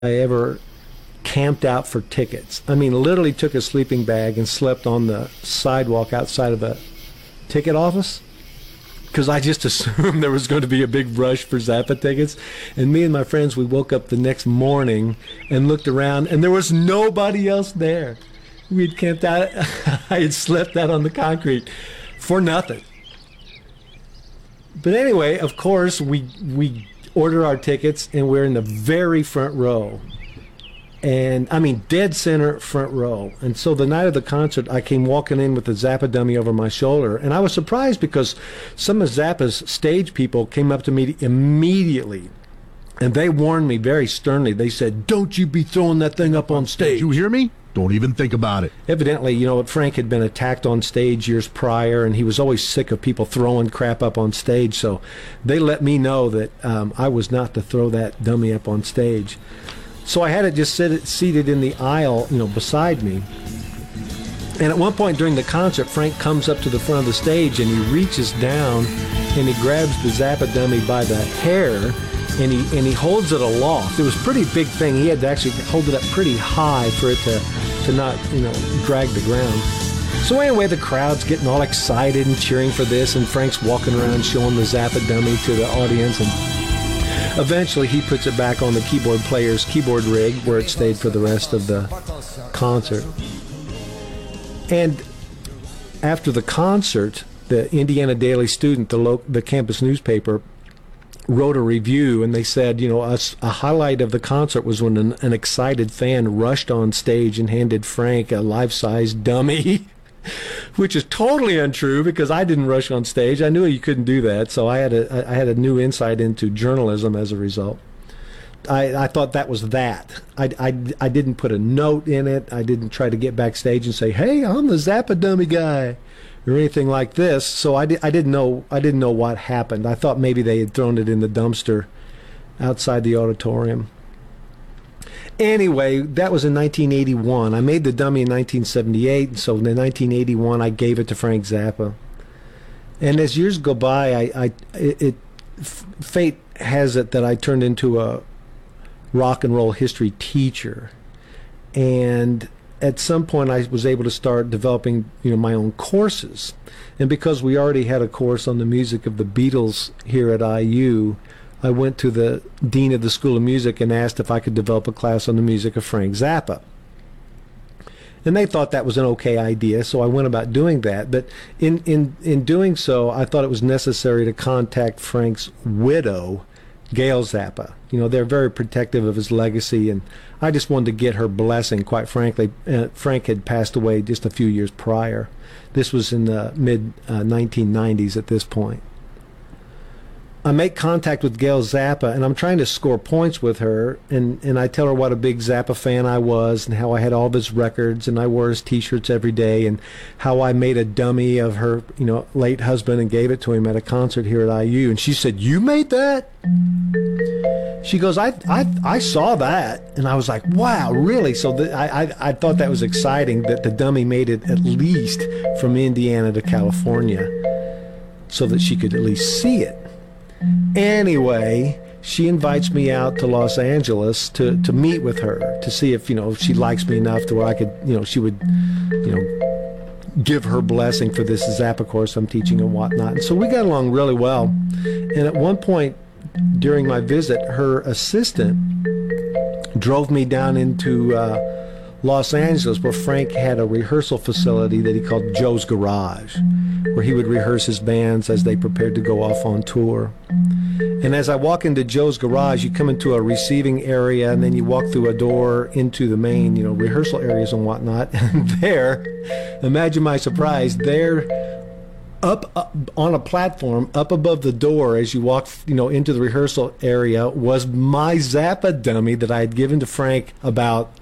I ever camped out for tickets. I mean, literally took a sleeping bag and slept on the sidewalk outside of a ticket office because I just assumed there was going to be a big rush for Zappa tickets. And me and my friends, we woke up the next morning and looked around, and there was nobody else there. We'd camped out. I had slept out on the concrete for nothing. But anyway, of course, we order our tickets, and we're in the very front row. And I mean, dead center front row. And so the night of the concert, I came walking in with the Zappa dummy over my shoulder. And I was surprised because some of Zappa's stage people came up to me immediately. And they warned me very sternly. They said, "Don't you be throwing that thing up on stage." Did you hear me? Don't even think about it. Evidently, you know, Frank had been attacked on stage years prior, and he was always sick of people throwing crap up on stage. So they let me know that I was not to throw that dummy up on stage. So I had it just seated in the aisle, you know, beside me. And at one point during the concert, Frank comes up to the front of the stage, and he reaches down, and he grabs the Zappa dummy by the hair, and he holds it aloft. It was a pretty big thing. He had to actually hold it up pretty high for it to not, you know, drag the ground. So anyway, the crowd's getting all excited and cheering for this, and Frank's walking around showing the Zappa dummy to the audience, and eventually he puts it back on the keyboard player's keyboard rig where it stayed for the rest of the concert. And after the concert, the Indiana Daily Student, the campus newspaper, wrote a review, and they said, you know, a highlight of the concert was when an excited fan rushed on stage and handed Frank a life-size dummy, which is totally untrue because I didn't rush on stage. I knew you couldn't do that, so I had a new insight into journalism as a result. I thought that was that. I didn't put a note in it. I didn't try to get backstage and say, "Hey, I'm the Zappa dummy guy," or anything like this. So I didn't know what happened. I thought maybe they had thrown it in the dumpster outside the auditorium. Anyway, that was in 1981. I made the dummy in 1978, and so in 1981 I gave it to Frank Zappa. And as years go by, fate has it that I turned into a rock and roll history teacher, and at some point I was able to start developing, you know, my own courses. And because we already had a course on the music of the Beatles here at IU, I went to the dean of the School of Music and asked if I could develop a class on the music of Frank Zappa. And they thought that was an okay idea, so I went about doing that. But in doing so, I thought it was necessary to contact Frank's widow, Gail Zappa. You know, they're very protective of his legacy, and I just wanted to get her blessing, quite frankly. Frank had passed away just a few years prior. This was in the mid-1990s at this point. I make contact with Gail Zappa, and I'm trying to score points with her, and I tell her what a big Zappa fan I was and how I had all of his records, and I wore his T-shirts every day, and how I made a dummy of her, you know, late husband and gave it to him at a concert here at IU. And she said, "You made that?" She goes, I saw that. And I was like, wow, really? So I thought that was exciting that the dummy made it at least from Indiana to California so that she could at least see it. Anyway, she invites me out to Los Angeles to meet with her, to see if, you know, she likes me enough to where I could, you know, she would, you know, give her blessing for this Zappa course I'm teaching and whatnot. And so we got along really well. And at one point during my visit, her assistant drove me down into Los Angeles, where Frank had a rehearsal facility that he called Joe's Garage, where he would rehearse his bands as they prepared to go off on tour. And as I walk into Joe's Garage, you come into a receiving area, and then you walk through a door into the main, you know, rehearsal areas and whatnot. And there, imagine my surprise, there, up on a platform up above the door as you walk, you know, into the rehearsal area, was my Zappa dummy that I had given to Frank about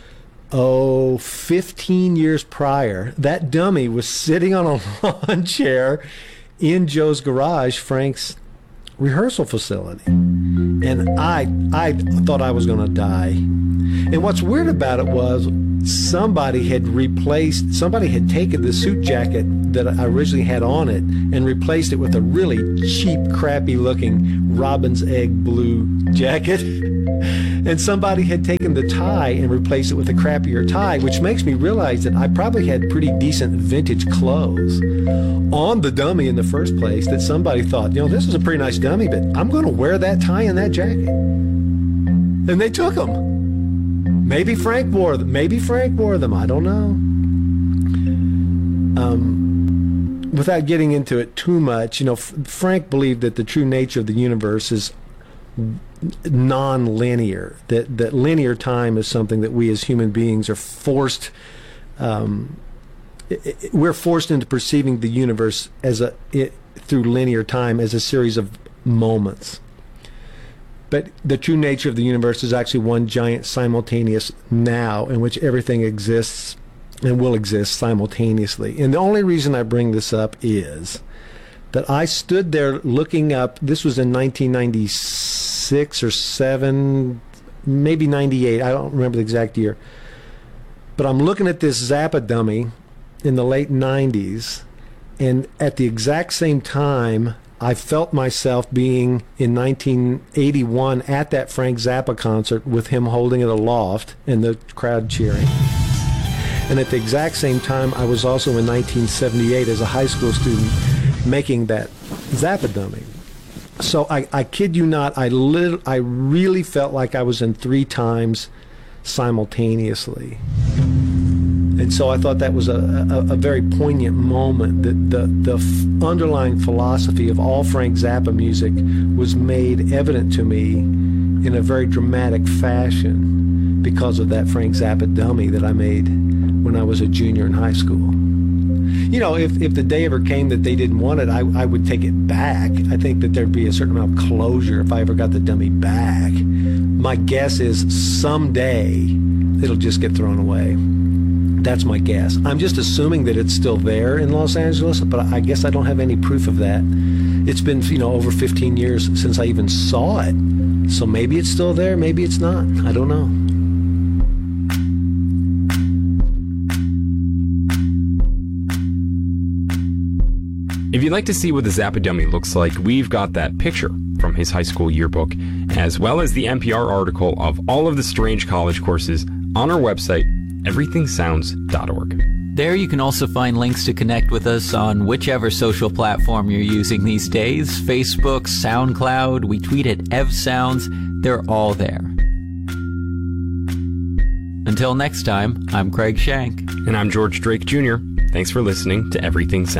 15 years prior. That dummy was sitting on a lawn chair in Joe's Garage, Frank's rehearsal facility. And I thought I was going to die. And what's weird about it was somebody had taken the suit jacket that I originally had on it and replaced it with a really cheap, crappy looking robin's egg blue jacket. And somebody had taken the tie and replaced it with a crappier tie, which makes me realize that I probably had pretty decent vintage clothes on the dummy in the first place, that somebody thought, this is a pretty nice dummy, but I'm going to wear that tie and that jacket. And they took them. Maybe Frank wore them. I don't know. Without getting into it too much, Frank believed that the true nature of the universe is non-linear, that linear time is something that we as human beings are forced, we're forced into perceiving the universe through linear time as a series of moments. But the true nature of the universe is actually one giant simultaneous now in which everything exists and will exist simultaneously. And the only reason I bring this up is that I stood there looking up, this was in 1996 or 7, maybe 98, I don't remember the exact year. But I'm looking at this Zappa dummy in the late 90s, and at the exact same time, I felt myself being in 1981 at that Frank Zappa concert with him holding it aloft and the crowd cheering. And at the exact same time, I was also in 1978 as a high school student making that Zappa dummy. So I kid you not, I really felt like I was in 3 times simultaneously. And so I thought that was a very poignant moment, that the underlying philosophy of all Frank Zappa music was made evident to me in a very dramatic fashion because of that Frank Zappa dummy that I made when I was a junior in high school. If the day ever came that they didn't want it, I would take it back. I think that there'd be a certain amount of closure if I ever got the dummy back. My guess is someday it'll just get thrown away. That's my guess. I'm just assuming that it's still there in Los Angeles, but I guess I don't have any proof of that. It's been, over 15 years since I even saw it. So maybe it's still there, maybe it's not. I don't know. If you'd like to see what the Zappa dummy looks like, we've got that picture from his high school yearbook, as well as the NPR article of all of the strange college courses on our website, everythingsounds.org. There you can also find links to connect with us on whichever social platform you're using these days. Facebook, SoundCloud, we tweet at EvSounds. They're all there. Until next time, I'm Craig Shank. And I'm George Drake Jr. Thanks for listening to Everything Sounds.